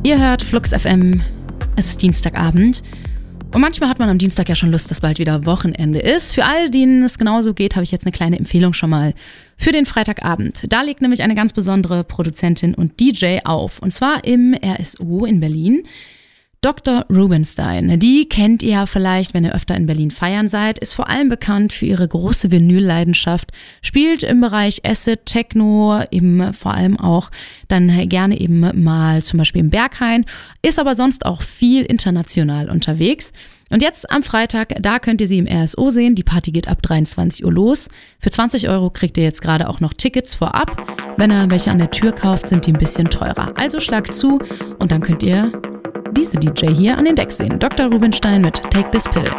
Ihr hört Flux FM, es ist Dienstagabend und manchmal hat man am Dienstag ja schon Lust, dass bald wieder Wochenende ist. Für all denen es genauso geht, habe ich jetzt eine kleine Empfehlung schon mal für den Freitagabend. Da legt nämlich eine ganz besondere Produzentin und DJ auf, und zwar im RSO in Berlin. Dr. Rubenstein, die kennt ihr ja vielleicht, wenn ihr öfter in Berlin feiern seid, ist vor allem bekannt für ihre große Vinylleidenschaft, spielt im Bereich Acid, Techno, eben vor allem auch dann gerne eben mal zum Beispiel im Berghain, ist aber sonst auch viel international unterwegs. Und jetzt am Freitag, da könnt ihr sie im RSO sehen, die Party geht ab 23 Uhr los. Für 20 € kriegt ihr jetzt gerade auch noch Tickets vorab. Wenn ihr welche an der Tür kauft, sind die ein bisschen teurer. Also schlagt zu und dann könnt ihr diese DJ hier an den Decks sehen. Dr. Rubenstein mit Take This Pill.